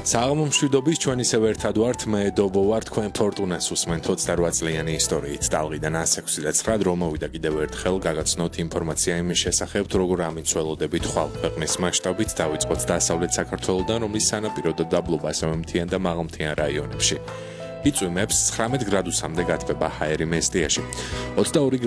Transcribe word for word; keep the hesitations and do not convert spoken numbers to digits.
საღამო მშვიდობის ჩვენ ისევ ერთად ვართ მე დობო ვარ თქვენ ფორტუნას უსმენთ ოცდაოთხ წლიანი ისტორიით ტალღიდან ას ექვსი და ცხრა დრო მოვიდა კიდევ ერთხელ გაგაცნოთ ინფორმაცია იმის შესახებ თუ როგორ ამიცველოდებით ხვალ ქვეყნის მასშტაბით დავიწყოთ დასავლეთ საქართველოდან რომლის სანაპირო და დაბლობა ასევე მთიან და მაღალმთიან რაიონებში იწვიმებს ცხრამეტ გრადუსამდე გათბება ჰაერი მესტიაში ოცდაორი